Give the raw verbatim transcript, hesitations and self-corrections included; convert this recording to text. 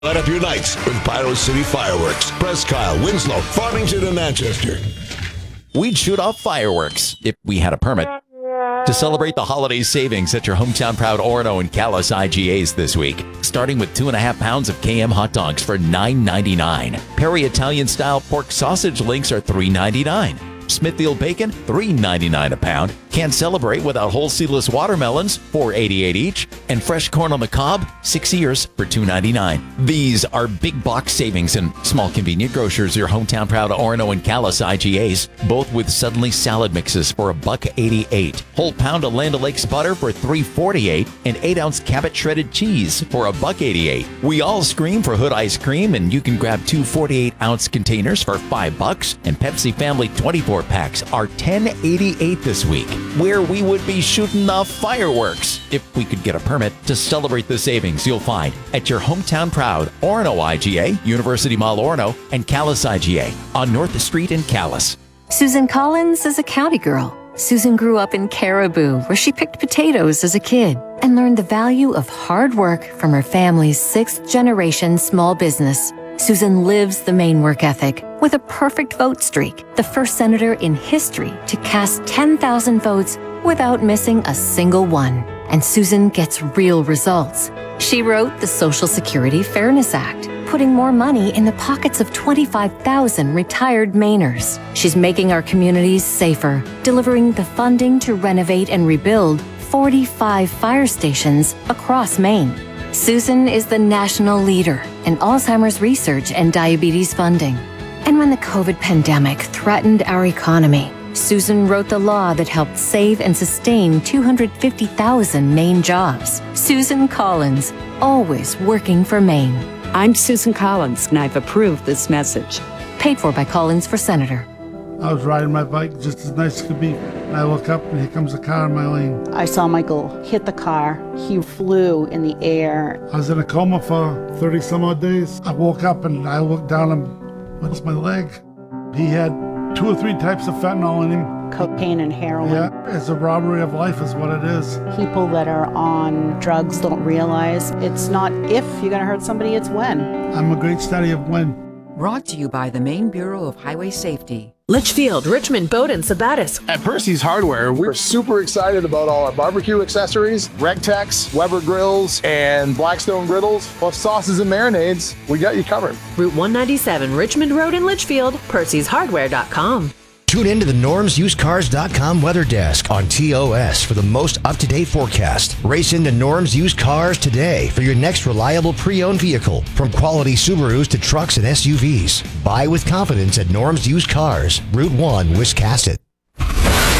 Light up your nights with Pyro City Fireworks. Presque Isle, Winslow, Farmington, and Manchester. We'd shoot off fireworks if we had a permit. To celebrate the holiday savings at your hometown proud Orono and Calais I G As this week, starting with two and a half pounds of K M hot dogs for nine ninety-nine. Perry Italian style pork sausage links are three ninety-nine. Smithfield bacon, three ninety-nine a pound. Can't celebrate without whole seedless watermelons, four eighty-eight each. And fresh corn on the cob, six ears for two ninety-nine. These are big box savings in small convenient grocers, your hometown proud Orono and Calais I G As, both with Suddenly salad mixes for a buck eighty-eight. Whole pound of Land O'Lakes butter for three forty-eight, and eight ounce Cabot shredded cheese for a buck eighty-eight. We all scream for Hood ice cream, and you can grab two forty-eight ounce containers for five bucks. And Pepsi Family twenty-four packs are ten eighty-eight this week, where we would be shooting off fireworks if we could get a permit to celebrate the savings you'll find at your hometown proud Orono I G A, University Mall Orono, and Calais I G A on North Street in Calais. Susan Collins is a county girl. Susan grew up in Caribou, where she picked potatoes as a kid and learned the value of hard work from her family's sixth generation small business. Susan lives the Maine work ethic with a perfect vote streak, the first senator in history to cast ten thousand votes without missing a single one. And Susan gets real results. She wrote the Social Security Fairness Act, putting more money in the pockets of twenty-five thousand retired Mainers. She's making our communities safer, delivering the funding to renovate and rebuild forty-five fire stations across Maine. Susan is the national leader in Alzheimer's research and diabetes funding. And when the COVID pandemic threatened our economy, Susan wrote the law that helped save and sustain two hundred fifty thousand Maine jobs. Susan Collins, always working for Maine. I'm Susan Collins, and I've approved this message. Paid for by Collins for Senator. I was riding my bike just as nice as could be, and I look up and here comes a car in my lane. I saw Michael hit the car. He flew in the air. I was in a coma for thirty some odd days. I woke up and I looked down and what's my leg? He had two or three types of fentanyl in him. Cocaine and heroin. Yeah, it's a robbery of life is what it is. People that are on drugs don't realize it's not if you're gonna hurt somebody, it's when. I'm a great study of when. Brought to you by the Maine Bureau of Highway Safety. Litchfield, Richmond, Bowdoin, Sabattis. At Percy's Hardware, we're super excited about all our barbecue accessories, Rectex, Weber grills, and Blackstone griddles, plus sauces and marinades. We got you covered. Route one ninety-seven, Richmond Road in Litchfield, Percy's Hardware dot com. Tune in to the Norms Used Cars dot com weather desk on T O S for the most up-to-date forecast. Race into Norms Used Cars today for your next reliable pre-owned vehicle. From quality Subarus to trucks and S U Vs. Buy with confidence at Norms Used Cars, Route one, Wiscasset.